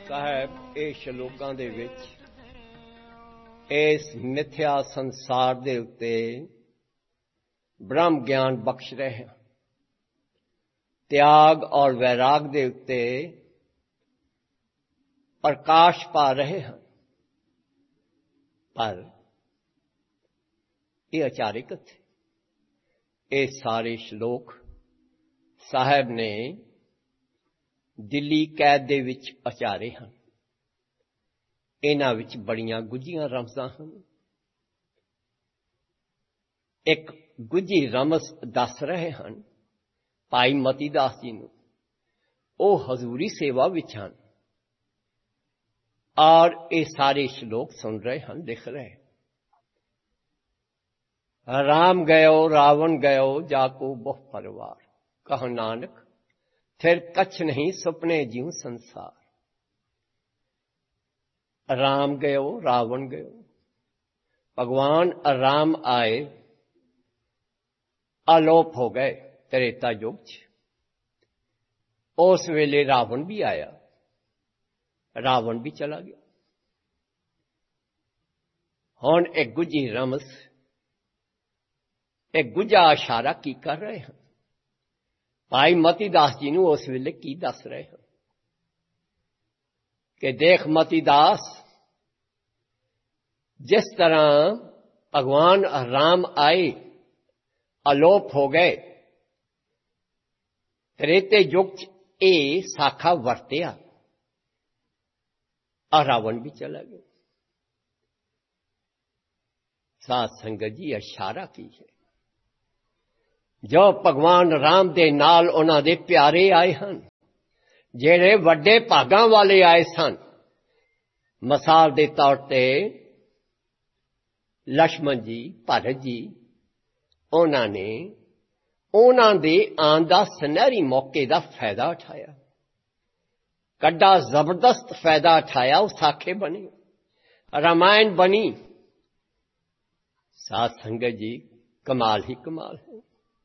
ਸਾਹਿਬ ਇਹ ਸ਼ਲੋਕਾਂ ਦੇ ਵਿੱਚ ਇਸ ਮਿਥਿਆ ਸੰਸਾਰ ਦੇ ਉੱਤੇ ਬ੍ਰਹਮ ਗਿਆਨ ਬਖਸ਼ ਰਹੇ ਹਨ। त्याग और वैराग ਦੇ ਉੱਤੇ ਪ੍ਰਕਾਸ਼ ਪਾ ਰਹੇ ਹਨ। ਪਰ ਇਹ ਅਚਾਰਿਕ ਥੇ। ਇਹ ਸਾਰੇ ਸ਼ਲੋਕ ਸਾਹਿਬ ਨੇ ਦਿੱਲੀ ਕੈਦ ਦੇ ਵਿੱਚ ਉਚਾਰੇ ਹਨ। ਇਹਨਾਂ ਵਿੱਚ ਬੜੀਆਂ ਗੁੱਝੀਆਂ ਰਮਜ਼ਾਂ ਹਨ। ਇੱਕ ਗੁੱਝੀ ਰਮਜ਼ ਦੱਸ ਰਹੇ ਹਨ ਭਾਈ ਮਤੀ ਦਾਸ ਜੀ ਨੂੰ। ਉਹ ਹਜ਼ੂਰੀ ਸੇਵਾ ਵਿੱਚ ਹਨ ਔਰ ਇਹ ਸਾਰੇ ਸ਼ਲੋਕ ਸੁਣ ਰਹੇ ਹਨ, ਲਿਖ ਰਹੇ। ਰਾਮ ਗਇਓ ਰਾਵਣ ਗਇਓ ਜਾਕੋ ਬਹੁ ਪਰਵਾਰ, ਕਹ ਨਾਨਕ फिर कछ नहीं सुपने जीव संसार। राम गयो रावण गयो, भगवान राम आए अलोप हो गए त्रेता युग च। उस वेले रावण भी आया, रावण भी चला गया। हुण एक गुझी रमस, एक गुझा इशारा की कर रहे हैं। भाई मती दास जी ਨੂੰ ਉਸ ਵੇਲੇ ਕੀ ਦੱਸ ਰਹੇ ਹਨ ਕਿ ਦੇਖ ਮਤੀ ਦਾਸ, जिस तरह भगवान राम आए अलोप हो गए त्रेते युग च ਇਹ ਸਾਖਾ ਵਰਤਿਆ और रावण भी चला गया। साध संगत जी इशारा की है जो भगवान राम दे नाल उन्हां दे प्यारे आए हन, जेड़े वड्डे भागां वाले आए सन। मिसाल दे तौर ते लक्ष्मण जी, भरत जी, उन्हां ने उन्हां दे आन दा सुनहरी मौके दा फायदा उठाया, कड्डा जबरदस्त फायदा उठाया। उस साखे बने, रामायण बनी। साध संगत जी कमाल ही कमाल है।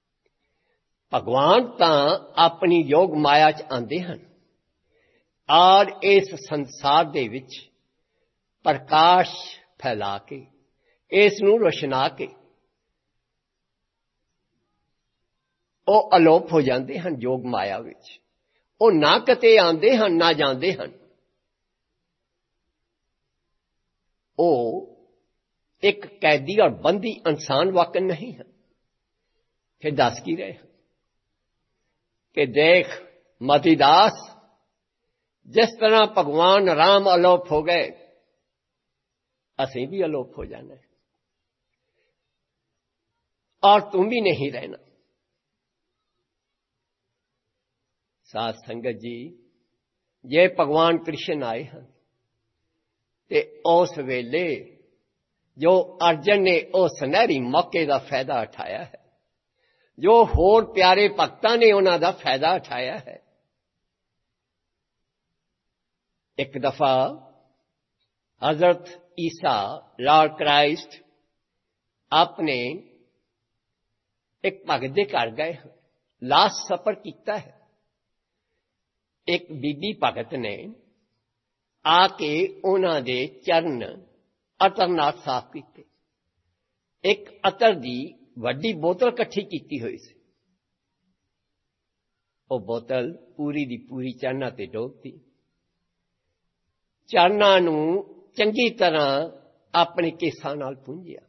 भगवान तां अपनी योग माया च आंदे हन और इस संसार दे विच प्रकाश फैला के, इस नूं रोशना के ओ अलोप हो जाते हैं योग माया विच। ओ ना कते आंदे हन ना जांदे हन। ओ एक कैदी और बंदी इंसान वाकन नहीं है। फिर दस की रहे हैं कि देख मती दास, जिस तरह भगवान राम अलोप हो गए असीं भी अलोप हो जाना है और तुम भी नहीं रहना। साध संगत जी, ये भगवान कृष्ण आए हैं ते उस वेले जो अर्जन ने उस सुनहरी मौके का फायदा उठाया है, जो होर प्यारे भक्तां ने उन्हां दा फायदा उठाया है। एक दफा हजरत ईसा लॉर्ड क्राइस्ट अपने एक भगत दे घर गए, लास्ट सफर कीता है। एक बीबी भगत ने आके उन्हां दे चरण अतर नाल साफ कीते। एक अतर दी वड्डी बोतल इकट्ठी की हुई सी। वो बोतल पूरी दी पूरी चरना ते डोबती। चरना नूं चंगी तरह अपने केसां नाल पूंजिया।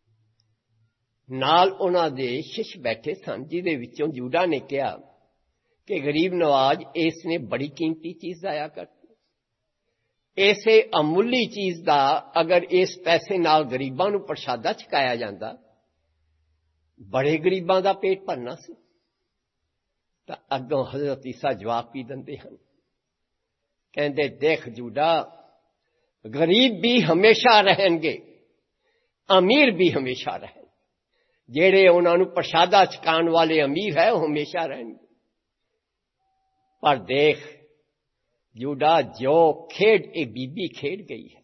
नाल उन्हां दे शिश बैठे सन, जिहदे विचों जूडा ने कहा कि गरीब नवाज, इसने बड़ी कीमती चीज आया करती। ऐसे अमुली चीज दा अगर इस पैसे नाल गरीबां नूं प्रसादा छकाया जांदा, बड़े गरीबां दा पेट भरना सी। तां अगों हजरत ईसा जवाब भी दिंदे हन, कहंदे देख जूडा, गरीब भी हमेशा रहणगे, अमीर भी हमेशा रहणगे। जेड़े उन्हां नूं प्रसादा छकाण वाले अमीर है, वो हमेशा रहणगे। पर देख जूडा, जो खेड ए बीबी खेड गई है,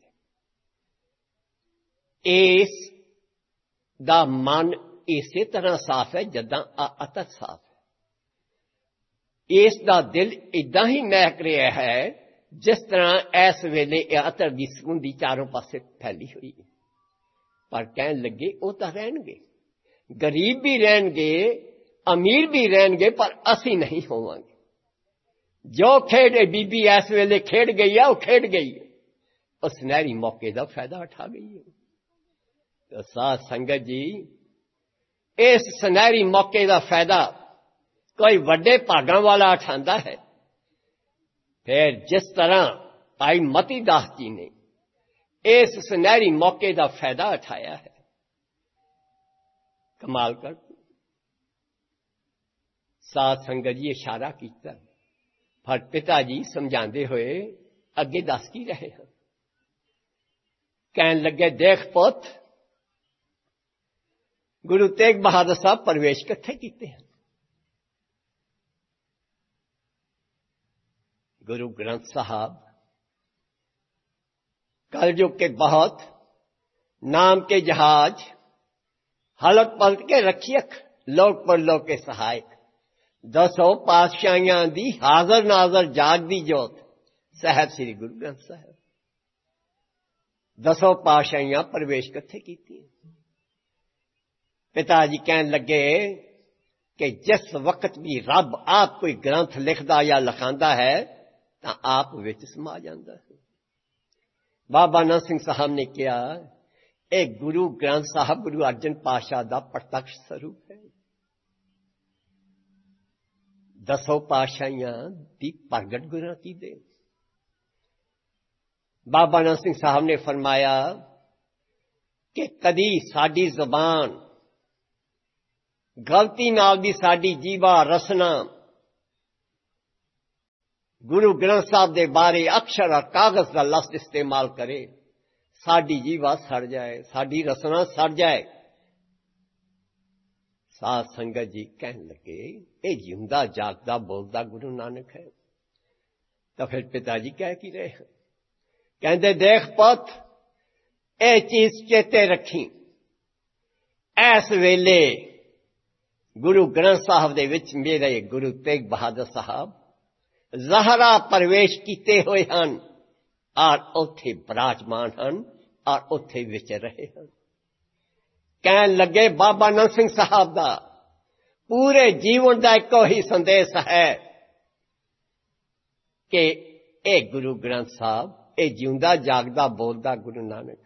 इस दा मन इसे तरह साफ है जदां अतर साफ है। इस दा दिल इदां ही महक रहा है जिस तरह इस वेले अतर की सुगंधी चारों पासे फैली हुई है, पर कहन लगे वो तो रहणगे, गरीब भी रहणगे, अमीर भी रहणगे, पर असी नहीं होवांगे। जो खेड बीबी इस वेले खेड गई है, वो खेड गई है, उस सुनहरी मौके का फायदा उठा गई है। तो साध संगत जी, इस सुनहरी मौके का फायदा कोई वड्डे भागां वाला उठांदा है। फिर जिस तरह भाई मती दास जी ने इस सुनहरी मौके का फायदा उठाया है, कमाल कर। साध संगत जी इशारा किया, पर पिता जी समझाते हुए अगे दस की रहे हैं। कहन लगे, देख पुत, गुरु तेग बहादुर साहब प्रवेश किथे कीते हैं? गुरु ग्रंथ साहब कलयुग के बहुत नाम के जहाज, हलक पलट के रखियक, लोक परलोक के सहायक, 200 पातशाहियां दी हाजर नाजर जागदी जोत साहब श्री गुरु ग्रंथ साहब। 200 पातशाहियां प्रवेश किथे कीती? पिताजी कहन लगे कि जिस वक्त भी रब आप कोई ग्रंथ लिखदा या लिखांदा है, तो आप विच समा जांदा है। बाबा नानक सिंह साहब ने कहा, एक गुरु ग्रंथ साहब गुरु अर्जन पातशाह का प्रत्यक्ष स्वरूप है। 200 पातशाहियां दी प्रगट गुरमति दे। बाबा नानक सिंह साहब ने फरमाया कि कदी साडी जबान गलती नाल भी साडी जीवा रसना गुरु ग्रंथ साहब के बारे अक्षर और कागज का लफ्ज इस्तेमाल करे, साडी जीवा सड़ जाए, साडी रसना सड़ जाए। साध संगत जी कहन लगे, ये जिंदा जागदा बोलता गुरु नानक है। तो फिर पिताजी कह की रहे हैं, कहते देख पुत, ये चीज चेते रखी, इस वेले गुरु ग्रंथ साहब दे विच मेरे गुरु तेग बहादुर साहब ज़हरा प्रवेश किते हुए हैं और उथे विराजमान हैं और उथे विच रहे हैं। कहन लगे, बाबा नानक सिंह साहब का पूरे जीवन का एक ही संदेश है कि ए गुरु ग्रंथ साहब, ए जिंदा जागदा बोलदा गुरु नानक,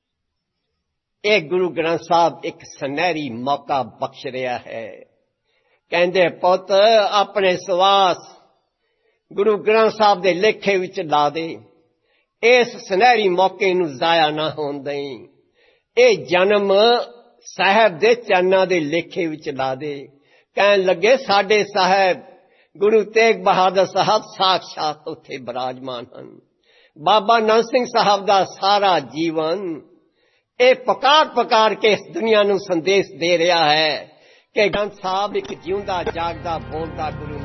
ए गुरु ग्रंथ साहब एक सुनहरी मौका बख्श रहा है। कहंदे पुत, अपने सवास गुरु ग्रंथ साहब के लेखे विच ला दे, इस सुनहरी मौके नूं जाया ना होण देई, ए जन्म साहब दे चरनां दे लेखे विच ला दे। कहन लगे, साडे साहब गुरु तेग बहादुर साहब साक्षात उत्थे विराजमान हैं। बाबा नानक सिंह साहब का सारा जीवन ए पकार पकार के इस दुनिया नूं संदेश दे रहा है कि ग्रंथ साहब एक जिंदा जागदा बोलदा गुरु